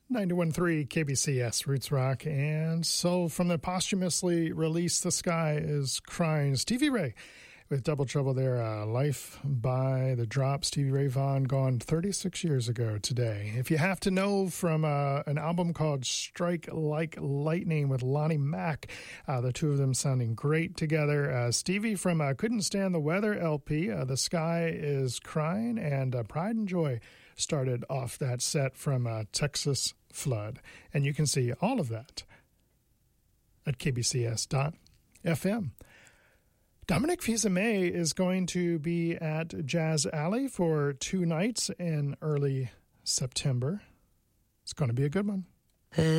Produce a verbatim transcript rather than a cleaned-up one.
ninety-one point three K B C S Roots Rock. And so from the posthumously released The Sky is Crying, Stevie Ray with Double Trouble there. Uh, Life by the Drop, Stevie Ray Vaughan, gone thirty-six years ago today. If you have to know, from uh, an album called Strike Like Lightning with Lonnie Mack, uh, the two of them sounding great together. Uh, Stevie from uh, Couldn't Stand the Weather L P, uh, The Sky is Crying, and uh, Pride and Joy started off that set from uh, Texas Flood. And you can see all of that at k b c s dot f m. Dominic Fils-Aimé is going to be at Jazz Alley for two nights in early September. It's going to be a good one.